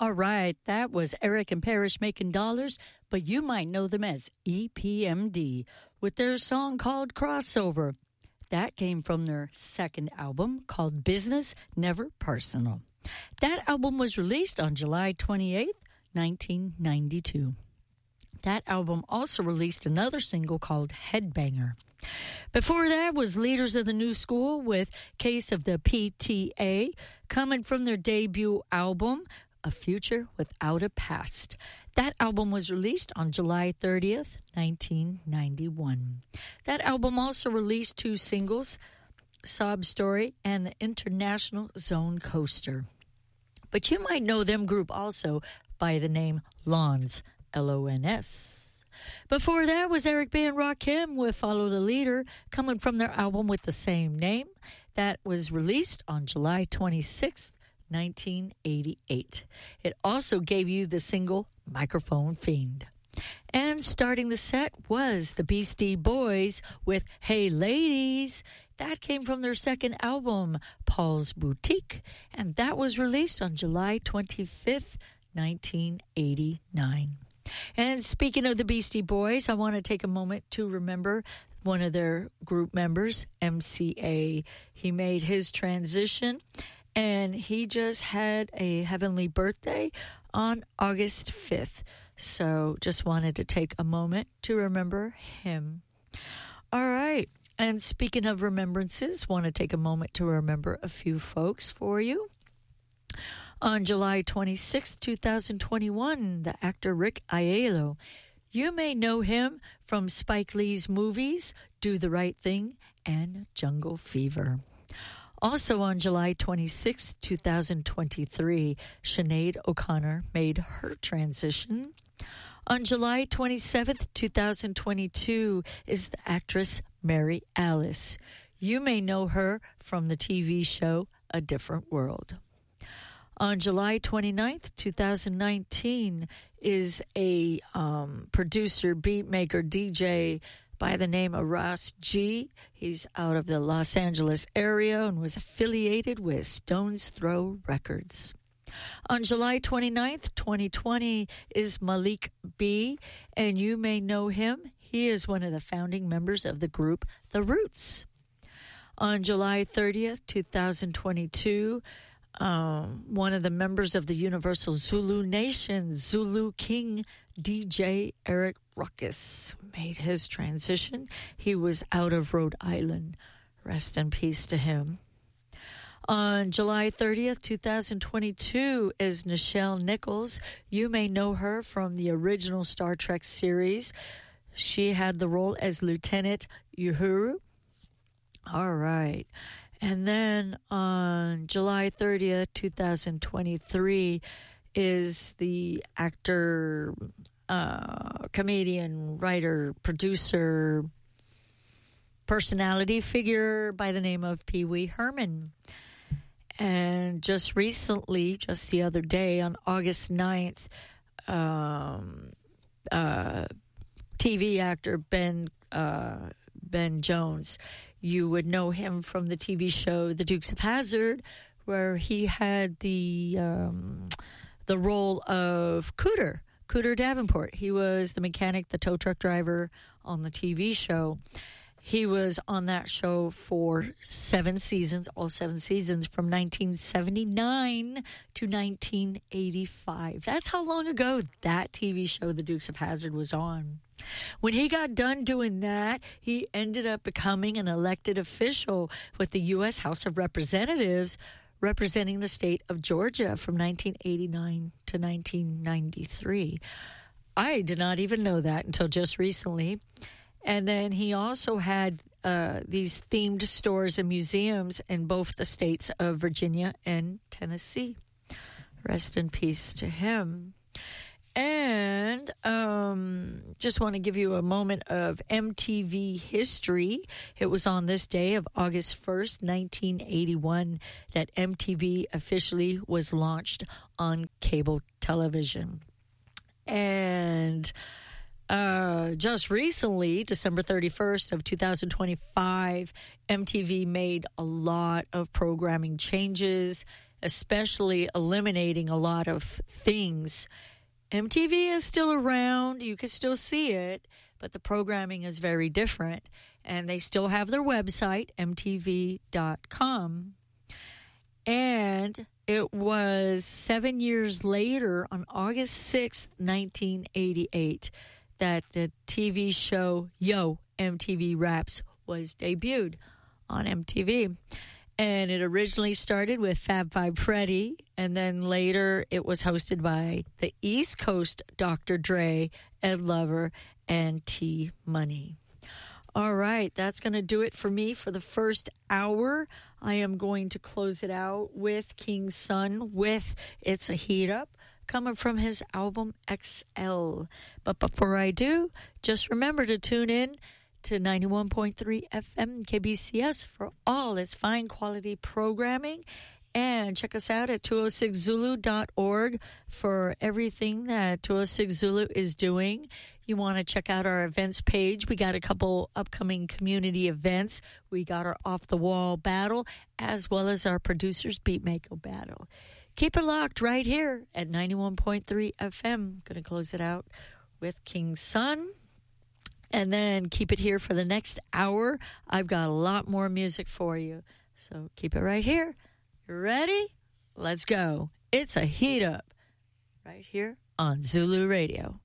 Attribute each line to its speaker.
Speaker 1: All right, that was Eric and Parrish making dollars, but you might know them as EPMD with their song called Crossover. That came from their second album called Business Never Personal. That album was released on July 28th, 1992. That album also released another single called Headbanger. Before that was Leaders of the New School with Case of the PTA, coming from their debut album, A Future Without a Past. That album was released on July 30th, 1991. That album also released two singles, Sob Story and the International Zone Coaster. But you might know them group also by the name Lons, L-O-N-S. Before that was Eric B. and Rakim with Follow the Leader, coming from their album with the same name. That was released on July 26th, 1988. It also gave you the single Microphone Fiend. And starting the set was the Beastie Boys with Hey Ladies. That came from their second album, Paul's Boutique, and that was released on July 25th, 1989. And speaking of the Beastie Boys, I want to take a moment to remember one of their group members, MCA. He made his transition, and he just had a heavenly birthday on August 5th. So just wanted to take a moment to remember him. All right. And speaking of remembrances, want to take a moment to remember a few folks for you. On July 26, 2021, the actor Rick Aiello. You may know him from Spike Lee's movies, Do the Right Thing and Jungle Fever. Also on July 26, 2023, Sinead O'Connor made her transition. On July 27, 2022, is the actress Mary Alice. You may know her from the TV show A Different World. On July 29th, 2019, is a producer, beatmaker, DJ by the name of Ross G. He's out of the Los Angeles area and was affiliated with Stone's Throw Records. On July 29th, 2020, is Malik B., and you may know him. He is one of the founding members of the group The Roots. On July 30th, 2022, one of the members of the Universal Zulu Nation, Zulu King DJ Eric Ruckus, made his transition. He was out of Rhode Island. Rest in peace to him. On July 30th, 2022, is Nichelle Nichols. You may know her from the original Star Trek series. She had the role as Lieutenant Uhuru. All right. And then on July 30th, 2023, is the actor, comedian, writer, producer, personality figure by the name of Pee Wee Herman. And just recently, just the other day, on August 9th, TV actor Ben Jones. You would know him from the TV show The Dukes of Hazzard, where he had the role of Cooter Davenport. He was the mechanic, the tow truck driver on the TV show. He was on that show for 7 seasons, all 7 seasons, from 1979 to 1985. That's how long ago that TV show, The Dukes of Hazzard, was on. When he got done doing that, he ended up becoming an elected official with the U.S. House of Representatives, representing the state of Georgia from 1989 to 1993. I did not even know that until just recently. And then he also had these themed stores and museums in both the states of Virginia and Tennessee. Rest in peace to him. And just want to give you a moment of MTV history. It was on this day of August 1st, 1981, that MTV officially was launched on cable television. And just recently, December 31st of 2025, MTV made a lot of programming changes. especially eliminating a lot of things. MTV is still around. You can still see it, but the programming is very different. And they still have their website, mtv.com. And it was 7 years later, on August 6th, 1988, that the TV show Yo! MTV Raps was debuted on MTV. And it originally started with Fab Five Freddy, and then later it was hosted by the East Coast Dr. Dre, Ed Lover, and T Money. All right, that's going to do it for me for the first hour. I am going to close it out with King Sun with It's a Heat Up, coming from his album XL. But before I do, just remember to tune in to 91.3 FM KBCS for all its fine quality programming. And check us out at 206zulu.org for everything that 206 Zulu is doing. You want to check out our events page. We got a couple upcoming community events. We got our off-the-wall battle, as well as our producers Beatmaker battle. Keep it locked right here at 91.3 FM. Going to close it out with King Sun. And then keep it here for the next hour. I've got a lot more music for you. So keep it right here. You ready? Let's go. It's a heat up right here on Zulu Radio.